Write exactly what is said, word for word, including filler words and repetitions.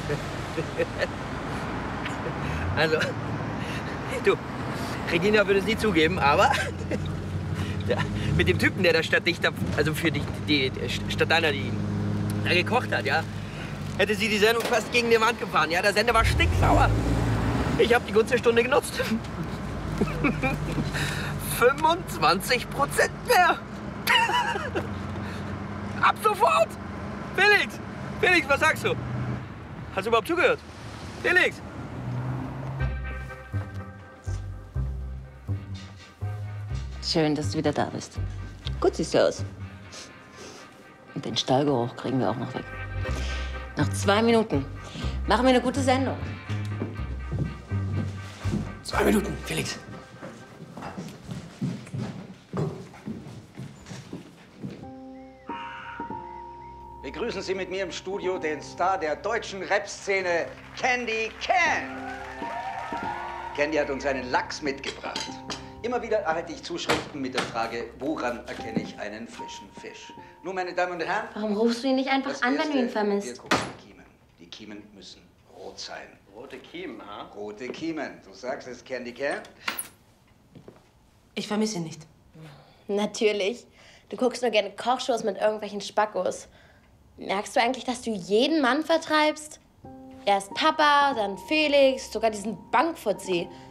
Also, du, Regina würde es nie zugeben, aber ja, mit dem Typen, der da statt dich, da, also für dich, die, statt deiner, die da gekocht hat, ja, hätte sie die Sendung fast gegen die Wand gefahren. Ja, der Sender war stinksauer. Ich habe die ganze Stunde genutzt. fünfundzwanzig Prozent mehr. Ab sofort. Felix, Felix, was sagst du? Hast du überhaupt zugehört? Felix. Schön, dass du wieder da bist. Gut siehst du aus. Und den Stallgeruch kriegen wir auch noch weg. Noch zwei Minuten. Machen wir eine gute Sendung. Zwei Minuten, Felix. Begrüßen Sie mit mir im Studio den Star der deutschen Rap-Szene, Candy Can. Candy hat uns einen Lachs mitgebracht. Immer wieder erhalte ich Zuschriften mit der Frage, woran erkenne ich einen frischen Fisch? Nun, meine Damen und Herren. Warum rufst du ihn nicht einfach an, wenn du ihn vermisst? Wir gucken die Kiemen. Die Kiemen müssen rot sein. Rote Kiemen, ha? Rote Kiemen. Du sagst es, Candy Can? Ich vermisse ihn nicht. Natürlich. Du guckst nur gerne Kochshows mit irgendwelchen Spackos. Merkst du eigentlich, dass du jeden Mann vertreibst? Erst Papa, dann Felix, sogar diesen Bankfuzzi.